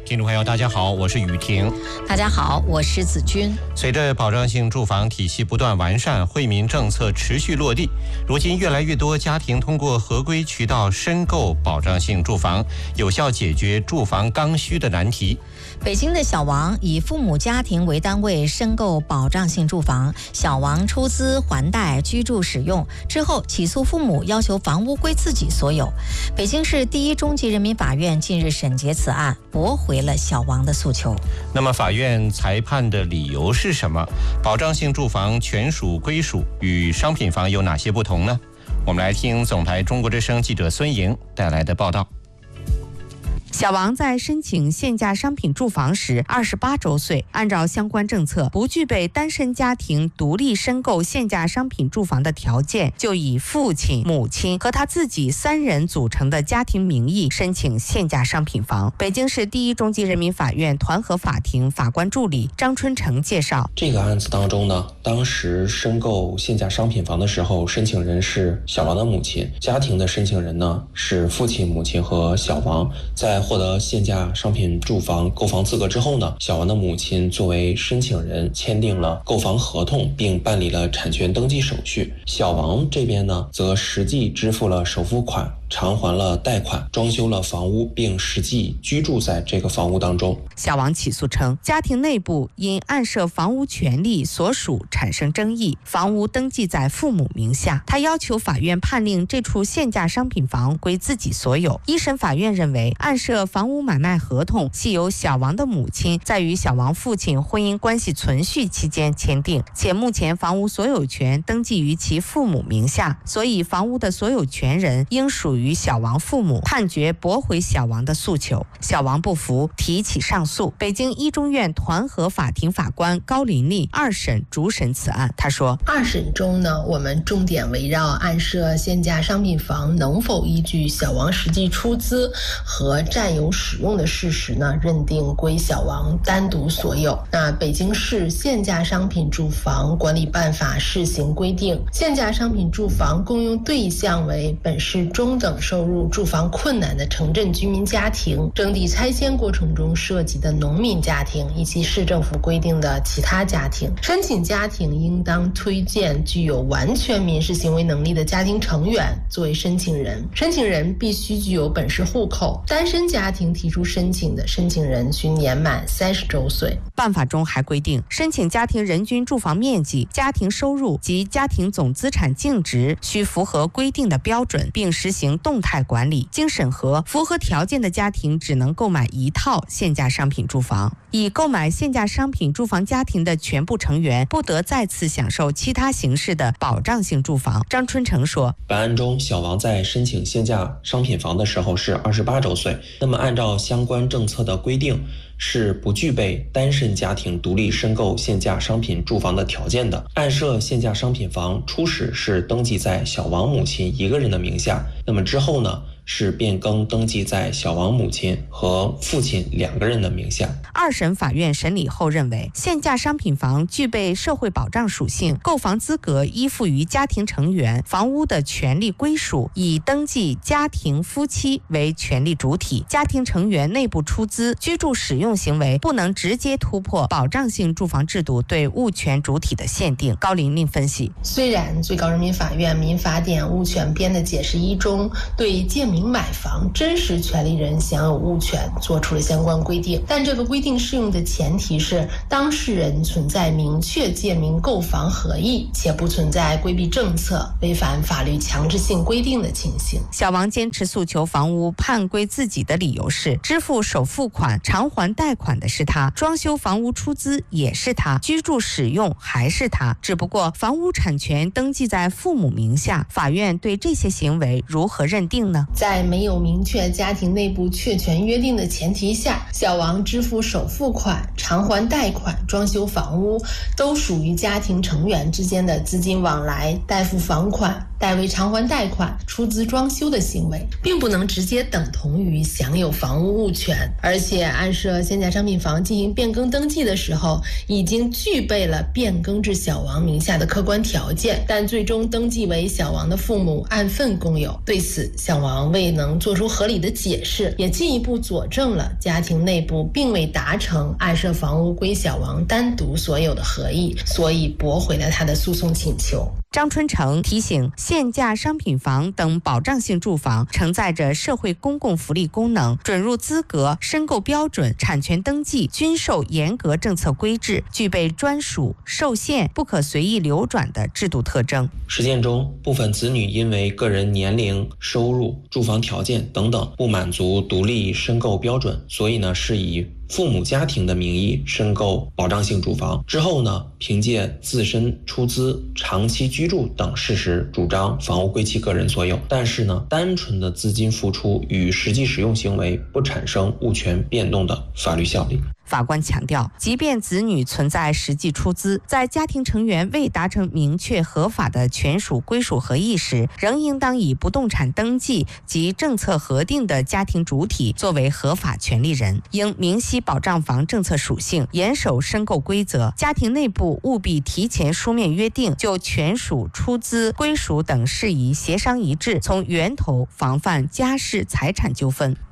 听众朋友大家好，我是雨婷。 大家好，我是子君。 随着保障性住房体系不断完善，惠民政策持续落地，如今越来越多家庭通过合规渠道申购保障性住房，有效解决住房刚需的难题。 北京的小王以父母家庭为单位申购保障性住房，小王出资还贷居住使用之后，起诉父母要求房屋归自己所有。北京市第一中级人民法院近日审结此案，驳回了小王的诉求。 那么法院裁判的理由是什么？保障性住房权属归属与商品房有哪些不同呢？我们来听总台中国之声记者孙莹带来的报道。 小王在申请限价商品住房时28周岁，按照相关政策，不具备单身家庭独立申购限价商品住房的条件，就以父亲、母亲和他自己3人组成的家庭名义申请限价商品房。北京市第一中级人民法院团河法庭法官助理张春成介绍， 这个案子当中呢，当时申购限价商品房的时候，申请人是小王的母亲，家庭的申请人呢是父亲、母亲和小王。在获得限价商品住房购房资格之后呢，小王的母亲作为申请人签订了购房合同，并办理了产权登记手续。小王这边呢，则实际支付了首付款，偿还了贷款，装修了房屋，并实际居住在这个房屋当中。 小王起诉称，家庭内部因案涉房屋权利所属产生争议，房屋登记在父母名下，他要求法院判令这处限价商品房归自己所有。一审法院认为，案涉房屋买卖合同系由小王的母亲在与小王父亲婚姻关系存续期间签订，且目前房屋所有权登记于其父母名下，所以房屋的所有权人应属于小王父母，判决驳回小王的诉求。小王不服，提起上诉。北京一中院团河法庭法官高琳琳2审主审此案。他说， 二审中呢，我们重点围绕案涉限价商品房能否依据小王实际出资和占有使用的事实呢，认定归小王单独所有。那北京市限价商品住房管理办法试行规定，限价商品住房共用对象为本市中等收入住房困难的城镇居民家庭、征地拆迁过程中涉及的农民家庭以及市政府规定的其他家庭。申请家庭应当推荐具有完全民事行为能力的家庭成员作为申请人，申请人必须具有本市户口。单身家庭提出申请的申请人需年满30周岁。 办法中还规定，申请家庭人均住房面积、家庭收入及家庭总资产净值需符合规定的标准，并实行动态管理。经审核，符合条件的家庭只能购买1套限价商品住房。已购买限价商品住房家庭的全部成员不得再次享受其他形式的保障性住房。张春成说， 本案中小王在申请限价商品房的时候是28周岁，那么按照相关政策的规定，是不具备单身家庭独立申购限价商品住房的条件的。案涉限价商品房初始是登记在小王母亲一个人的名下，那么之后呢，是变更登记在小王母亲和父亲2个人的名下。 二审法院审理后认为，限价商品房具备社会保障属性，购房资格依附于家庭成员，房屋的权利归属以登记家庭夫妻为权利主体，家庭成员内部出资居住使用行为不能直接突破保障性住房制度对物权主体的限定。高琳琳分析， 虽然最高人民法院民法典物权编的解释1中对建明买房真实权利人享有物权做出了相关规定，但这个规定适用的前提是当事人存在明确建明购房合意，且不存在规避政策、违反法律强制性规定的情形。 小王坚持诉求房屋判归自己的理由是，支付首付款、偿还贷款的是他，装修房屋出资也是他，居住使用还是他，只不过房屋产权登记在父母名下。法院对这些行为如何认定呢？ 在没有明确家庭内部确权约定的前提下，小王支付首付款、偿还贷款、装修房屋都属于家庭成员之间的资金往来、代付房款、代为偿还贷款、出资装修的行为，并不能直接等同于享有房屋物权。而且按涉限价商品房进行变更登记的时候，已经具备了变更至小王名下的客观条件，但最终登记为小王的父母按份共有。对此，小王未未能做出合理的解释，也进一步佐证了家庭内部并未达成案涉房屋归小王单独所有的合意，所以驳回了他的诉讼请求。 张春成提醒，限价商品房等保障性住房承载着社会公共福利功能，准入资格、申购标准、产权登记均受严格政策规制，具备专属、受限、不可随意流转的制度特征。 实践中，部分子女因为个人年龄、收入、住房条件等等不满足独立申购标准，所以呢是以父母家庭的名义申购保障性住房，之后呢凭借自身出资、长期居住等事实主张房屋归其个人所有，但是呢单纯的资金付出与实际使用行为不产生物权变动的法律效力。 法官强调，即便子女存在实际出资，在家庭成员未达成明确合法的权属归属合意时，仍应当以不动产登记及政策核定的家庭主体作为合法权利人，应明晰保障房政策属性，严守申购规则，家庭内部务必提前书面约定，就权属、出资、归属等事宜协商一致，从源头防范家事财产纠纷。